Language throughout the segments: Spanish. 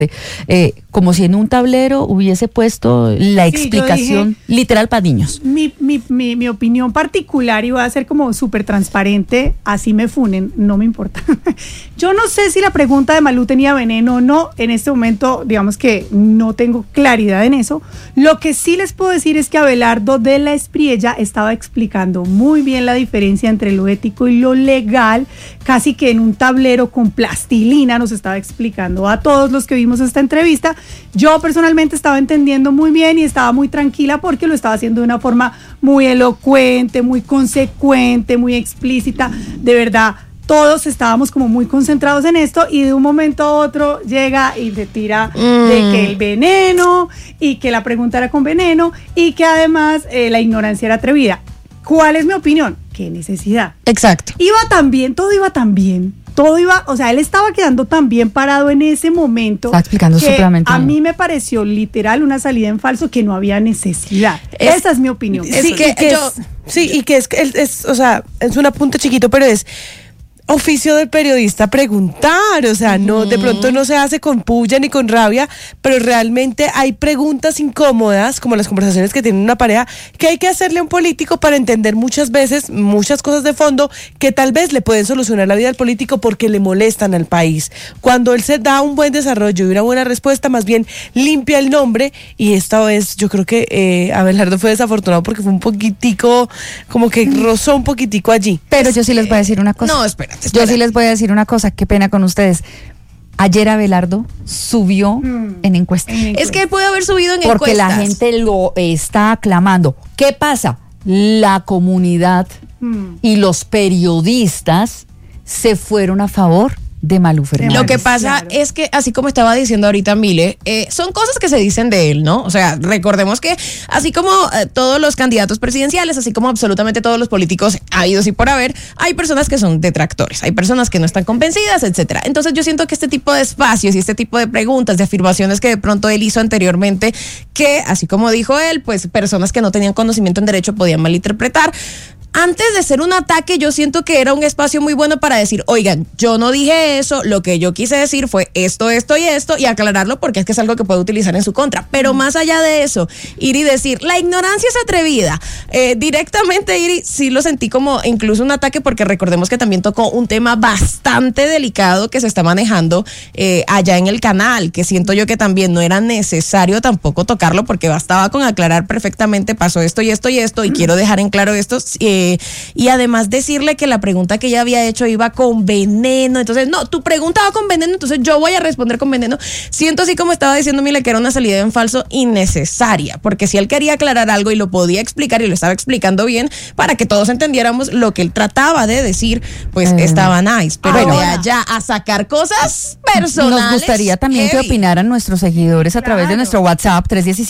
como si en un tablero hubiese puesto la explicación literal para niños. Mi opinión particular, y voy a ser como súper transparente, así me funen, no me importa. Yo no sé si la pregunta de Malú tenía veneno o no, en este momento digamos que no tengo claridad en eso. Lo que sí les puedo decir es que Abelardo de la Espriella estaba explicando muy bien la diferencia entre lo ético y lo legal, casi que en un tablero con plastilina nos estaba explicando a todos los que vimos esta entrevista. Yo personalmente estaba entendiendo muy bien y estaba muy tranquila porque lo estaba haciendo de una forma muy elocuente, muy consecuente, muy explícita. De verdad, todos estábamos como muy concentrados en esto y de un momento a otro llega y te tira de que el veneno y que la pregunta era con veneno y que además la ignorancia era atrevida. ¿Cuál es mi opinión? ¿Qué necesidad? Exacto. Todo iba tan bien. O sea, él estaba quedando tan bien parado en ese momento. Está explicando que a mí me pareció literal una salida en falso que no había necesidad. Esa es mi opinión. O sea, es un apunte chiquito, pero es oficio del periodista preguntar, o sea, no, de pronto no se hace con puya ni con rabia, pero realmente hay preguntas incómodas, como las conversaciones que tiene una pareja, que hay que hacerle a un político para entender muchas veces muchas cosas de fondo que tal vez le pueden solucionar la vida al político porque le molestan al país. Cuando él se da un buen desarrollo y una buena respuesta, más bien limpia el nombre, y esta vez yo creo que Abelardo fue desafortunado porque fue un poquitico, como que rozó un poquitico allí. Pero yo sí les voy a decir una cosa. No, espérate. Yo sí les voy a decir una cosa, qué pena con ustedes. Ayer Abelardo subió en encuestas. Es que él puede haber subido en encuestas. Porque la gente lo está aclamando. ¿Qué pasa? La comunidad y los periodistas se fueron a favor de Malú Fernández. Lo que pasa es que, así como estaba diciendo ahorita Mile, son cosas que se dicen de él, ¿no? O sea, recordemos que así como todos los candidatos presidenciales, así como absolutamente todos los políticos habidos y por haber, hay personas que son detractores, hay personas que no están convencidas, etcétera. Entonces yo siento que este tipo de espacios y este tipo de preguntas, de afirmaciones que de pronto él hizo anteriormente, que así como dijo él, pues personas que no tenían conocimiento en derecho podían malinterpretar. Antes de ser un ataque, yo siento que era un espacio muy bueno para decir, oigan, yo no dije eso, lo que yo quise decir fue esto y esto, y aclararlo porque es que es algo que puede utilizar en su contra. Pero más allá de eso, ir y decir, la ignorancia es atrevida. Directamente ir y sí lo sentí como incluso un ataque, porque recordemos que también tocó un tema bastante delicado que se está manejando allá en el canal, que siento yo que también no era necesario tampoco tocarlo, porque bastaba con aclarar perfectamente, pasó esto y esto y esto, y quiero dejar en claro esto, y además decirle que la pregunta que ella había hecho iba con veneno. Entonces, no, tu pregunta va con veneno, entonces yo voy a responder con veneno. Siento, así como estaba diciendo Mile, que era una salida en falso innecesaria, porque si él quería aclarar algo y lo podía explicar y lo estaba explicando bien para que todos entendiéramos lo que él trataba de decir, pues estaba nice. Pero de allá a sacar cosas personales. Nos gustaría también que opinaran nuestros seguidores a través de nuestro WhatsApp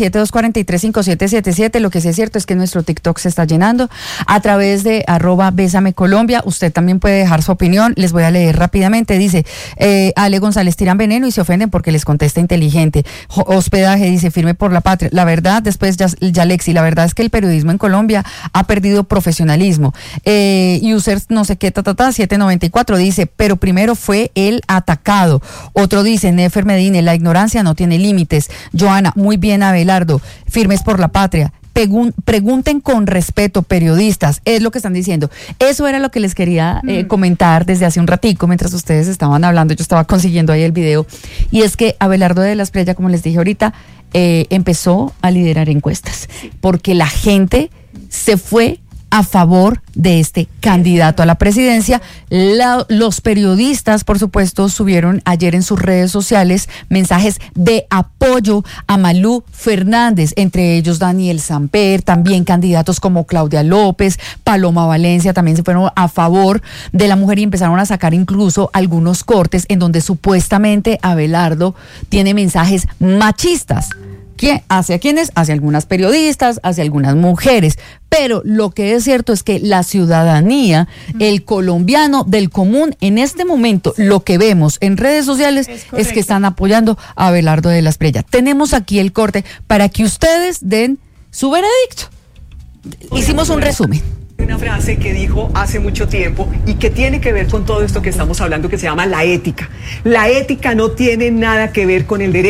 317-243-5777. Lo que sí es cierto es que nuestro TikTok se está llenando a través de @BésameColombia. Usted también puede dejar su opinión. Les voy a leer rápidamente. Dice, Ale González, tiran veneno y se ofenden porque les contesta inteligente. Hospedaje dice, firme por la patria. La verdad, después Yalexi, la verdad es que el periodismo en Colombia ha perdido profesionalismo. Users no sé qué, 794 dice, pero primero fue el atacado. Otro dice, Nefer Medine, la ignorancia no tiene límites. Joana, muy bien Abelardo, firmes por la patria. Pregunten con respeto, periodistas, es lo que están diciendo. Eso era lo que les quería comentar desde hace un ratico, mientras ustedes estaban hablando. Yo estaba consiguiendo ahí el video, y es que Abelardo de la Espriella, como les dije ahorita, empezó a liderar encuestas, porque la gente se fue a favor de este candidato a la presidencia. Los periodistas, por supuesto, subieron ayer en sus redes sociales mensajes de apoyo a Malú Fernández, entre ellos Daniel Samper, también candidatos como Claudia López, Paloma Valencia, también se fueron a favor de la mujer y empezaron a sacar incluso algunos cortes en donde supuestamente Abelardo tiene mensajes machistas. ¿Hacia quiénes? Hacia algunas periodistas, hacia algunas mujeres. Pero lo que es cierto es que la ciudadanía, el colombiano del común, en este momento, lo que vemos en redes sociales es que están apoyando a Abelardo de la Espriella. Tenemos aquí el corte para que ustedes den su veredicto. Hicimos un resumen. Una frase que dijo hace mucho tiempo y que tiene que ver con todo esto que estamos hablando, que se llama la ética. La ética no tiene nada que ver con el derecho.